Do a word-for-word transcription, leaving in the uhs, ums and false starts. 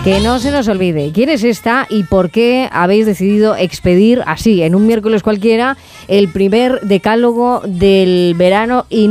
Que no se nos olvide quién es esta y por qué habéis decidido expedir así, en un miércoles cualquiera, el primer decálogo del verano y